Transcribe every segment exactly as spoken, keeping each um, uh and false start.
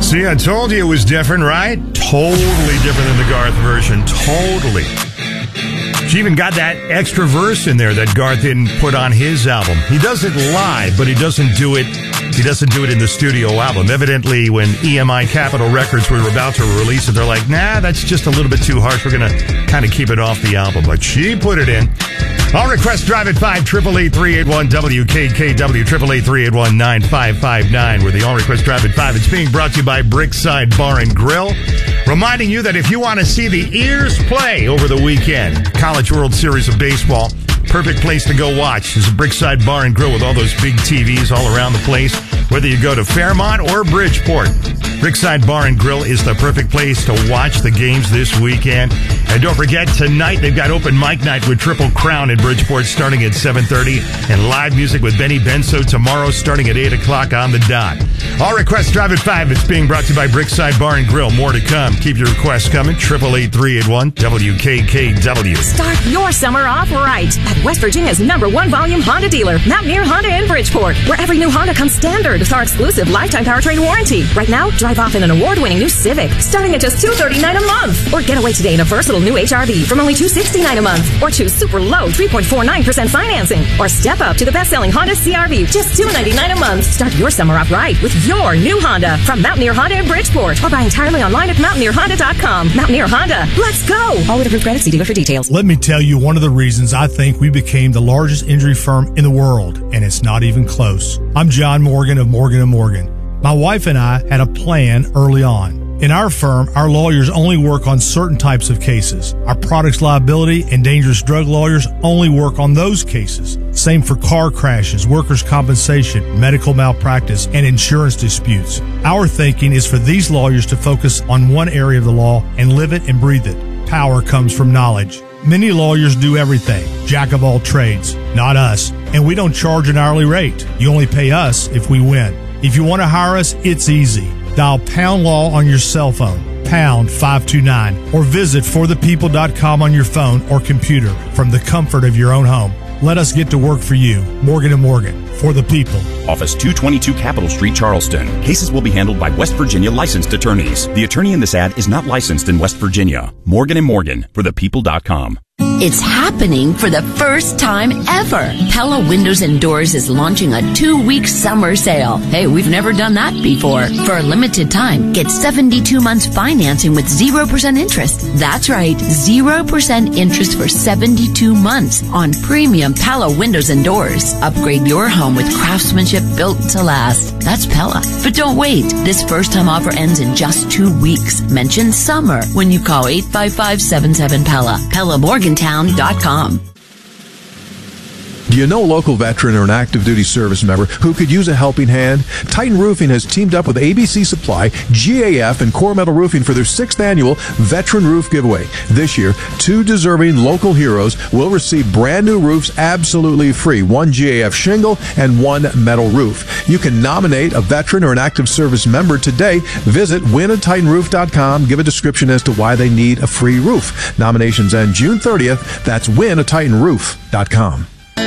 See, I told you it was different, right? Totally different than the Garth version. Totally. She even got that extra verse in there that Garth didn't put on his album. He does it live, but he doesn't do it. He doesn't do it in the studio album. Evidently, when E M I Capitol Records were about to release it, they're like, nah, that's just a little bit too harsh. We're going to kind of keep it off the album. But she put it in. All requests drive at five eight eight, three eight one, W K K W, eight eight eight, three eight one, nine five five nine. We're the All Request Drive at five. It's being brought to you by Brickside Bar and Grill. Reminding you that if you want to see the Ears play over the weekend, College World Series of Baseball, perfect place to go watch is a Brickside Bar and Grill with all those big T Vs all around the place, whether you go to Fairmont or Bridgeport. Brickside Bar and Grill is the perfect place to watch the games this weekend. And don't forget, tonight they've got open mic night with Triple Crown in Bridgeport starting at seven thirty and live music with Benny Benso tomorrow starting at eight o'clock on the dot. All requests drive at five. It's being brought to you by Brickside Bar and Grill. More to come. Keep your requests coming. eight eight eight, three eight one, W K K W. Start your summer off right at West Virginia's number one volume Honda dealer, Mountaineer Honda in Bridgeport, where every new Honda comes standard with our exclusive lifetime powertrain warranty. Right now, drive off in an award-winning new Civic, starting at just two hundred thirty-nine dollars a month. Or get away today in a versatile new H R V from only two hundred sixty-nine dollars a month. Or choose super low three point four nine percent financing. Or step up to the best-selling Honda C R V, just two hundred ninety-nine dollars a month. Start your summer off right with your new Honda from Mountaineer Honda in Bridgeport. Or buy entirely online at mountaineer honda dot com. Mountaineer Honda, let's go! All with approved credit, see dealer for details. Let me tell you one of the reasons I think we became the largest injury firm in the world, and it's not even close. I'm John Morgan of Morgan and Morgan. My wife and I had a plan early on. In our firm, our lawyers only work on certain types of cases. Our products liability and dangerous drug lawyers only work on those cases. Same for car crashes, workers' compensation, medical malpractice, and insurance disputes. Our thinking is for these lawyers to focus on one area of the law and live it and breathe it. Power comes from knowledge. Many lawyers do everything, jack of all trades. Not us. And we don't charge an hourly rate. You only pay us if we win. If you want to hire us, it's easy. Dial Pound Law on your cell phone, pound five two nine, or visit for the people dot com on your phone or computer from the comfort of your own home. Let us get to work for you. Morgan and Morgan, for the people. Office two twenty-two Capitol Street, Charleston. Cases will be handled by West Virginia licensed attorneys. The attorney in this ad is not licensed in West Virginia. Morgan and Morgan, for the people dot com. It's happening for the first time ever. Pella Windows and Doors is launching a two-week summer sale. Hey, we've never done that before. For a limited time, get seventy-two months financing with zero percent interest. That's right, zero percent interest for seventy-two months on premium Pella Windows and Doors. Upgrade your home with craftsmanship built to last. That's Pella. But don't wait. This first-time offer ends in just two weeks. Mention summer when you call eight five five, seven seven, Pella. Pella Morgantown dot com. Do you know a local veteran or an active duty service member who could use a helping hand? Titan Roofing has teamed up with A B C Supply, G A F, and Core Metal Roofing for their sixth annual Veteran Roof Giveaway. This year, two deserving local heroes will receive brand new roofs absolutely free, one G A F shingle and one metal roof. You can nominate a veteran or an active service member today. Visit win a titan roof dot com. Give a description as to why they need a free roof. Nominations end June thirtieth. That's win a titan roof dot com.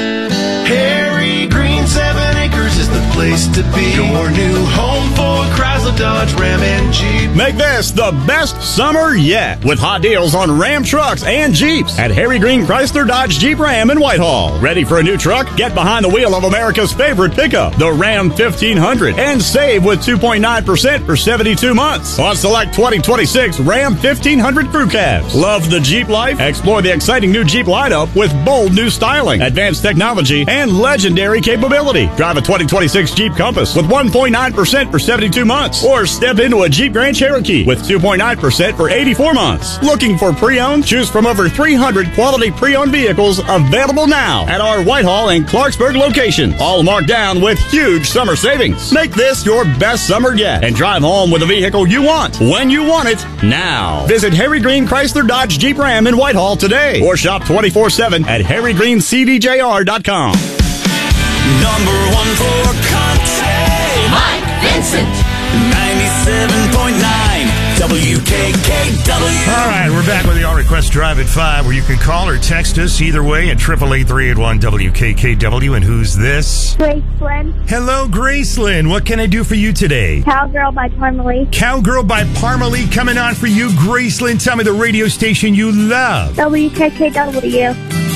Harry Green, seven acres is the place to be. Your new home for Chrysler, Dodge, Ram, and Jeep. Make this the best summer yet with hot deals on Ram trucks and Jeeps at Harry Green Chrysler, Dodge, Jeep, Ram in Whitehall. Ready for a new truck? Get behind the wheel of America's favorite pickup, the Ram fifteen hundred, and save with two point nine percent for seventy-two months on select twenty twenty-six Ram fifteen hundred crew cabs. Love the Jeep life? Explore the exciting new Jeep lineup with bold new styling, advanced technology, and legendary capability. Drive a twenty twenty-six Jeep Compass with one point nine percent for seventy-two months, or step into a Jeep Grand Cherokee with two point nine percent for eighty-four months. Looking for pre-owned? Choose from over three hundred quality pre-owned vehicles available now at our Whitehall and Clarksburg locations, all marked down with huge summer savings. Make this your best summer yet and drive home with a vehicle you want, when you want it, now. Visit Harry Green Chrysler, Dodge, Jeep, Ram in Whitehall today, or shop twenty-four seven at harry green c d j r dot com. Number one for country, Mike Vincent. ninety-seven point nine W K K W. All right, we're back with the All Request Drive at five, where you can call or text us either way at eight eight eight, three eight one, W K K W. And who's this? Gracelyn. Hello, Gracelyn. What can I do for you today? Cowgirl by Parmalee. Cowgirl by Parmalee coming on for you. Gracelyn, tell me the radio station you love. W K K W.